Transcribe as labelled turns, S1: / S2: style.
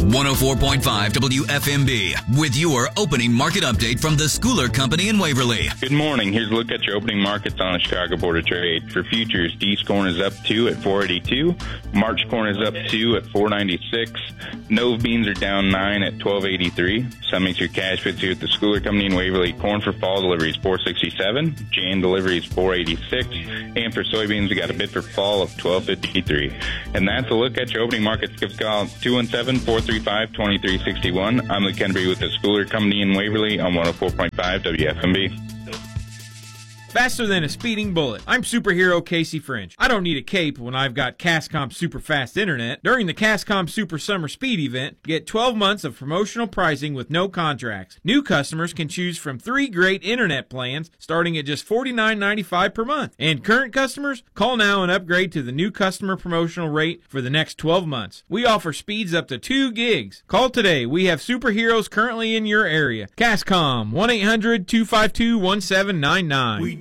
S1: 104.5 WFMB with your opening market update from the Schooler Company in Waverly.
S2: Good morning. Here's a look at your opening markets on the Chicago Board of Trade. For futures, D's corn is up 2 at 482. March corn is up 2 at 496. Nove beans are down 9 at 1283. Some makes your cash fits here at the Schooler Company in Waverly. Corn for fall delivery is 467. Jan delivery is 486. And for soybeans, we got a bid for fall of 1253. And that's a look at your opening markets. Give us a call 217-435-2361. I'm Luke Kenbury with the Schooler Company in Waverly on 104.5 WFMB.
S3: Faster than a speeding bullet. I'm superhero Casey French. I don't need a cape when I've got Cascom Super Fast Internet. During the Cascom Super Summer Speed event, get 12 months of promotional pricing with no contracts. New customers can choose from 3 great internet plans starting at just $49.95 per month. And current customers, call now and upgrade to the new customer promotional rate for the next 12 months. We offer speeds up to 2 gigs. Call today. We have superheroes currently in your area. Cascom, 1-800-252-1799.